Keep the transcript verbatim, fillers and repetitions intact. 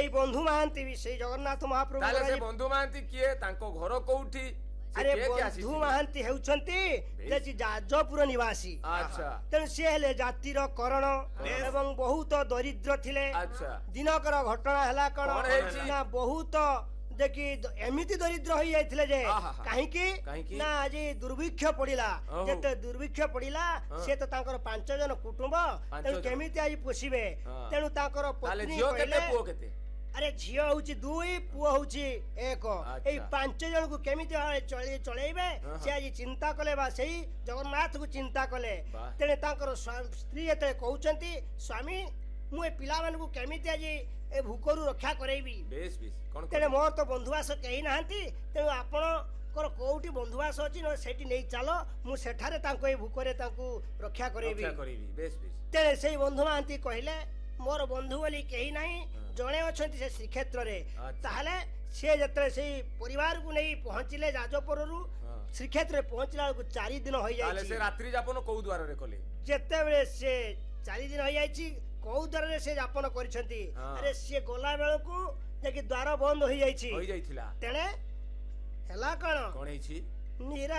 सेई बंधु महांती भी सेई जगन्नाथ महाप्रभु ताले से बंधु महांती किए तांको घर कोउठी अरे बंधु महांती हेउछंती जाजपुर निवासी अच्छा तेणु सी हेले जातिर करण एवं बहुत दरिद्र थिले अच्छा दिनकर घटना हला कण ना बहुत देखि एमिति दरिद्र होई जाइथिले जे काहेकि ना आज दुर्भिक्ष पड़िला जेते दुर्भिक्ष पड़िला से तो तांकर पांच जन कुटुंब तेणु केमिति आज पोषिबे तेणु तांकर पत्नी कहले अरे झियो होची दुई पुओ होची एक ए पांच जन को केमिति चले चलेबे से आज चिंता कले बा सेही जगन्नाथ को चिंता कले तेने तांकर स्त्री एते कहउचंती स्वामी मु ए पिला मन को केमिति आज ए भूकरू रक्षा करेबी बेस बेस कोन तेने मोर तो बंधुवास कहि नाहंती तेनु आपण कर कोउटी बंधुवास अछि न सेठी नै चालो मु सेठारे तांको ए भूकरे तांको रक्षा करेबी रक्षा करेबी बेस बेस तेने सेही बंधु मांती कहिले मोर बंधु बोली कहि नाही जणे अछंती से श्रीक्षेत्र रे ताहले से जत्रे से परिवार को नहीं पहुंचिले जाजपुर रु श्रीक्षेत्र रे पहुंचला को चार दिन होई जाई ताले से रात्रि जापन को द्वार रे कले जेते बेले से चार दिन होई जाई को द्वार रे से जापन करिसंती अरे से गोला बेल को जे कि द्वार बंद होई जाई छी होई जाईथिला तेने हला कोन कोन हेछि नीरा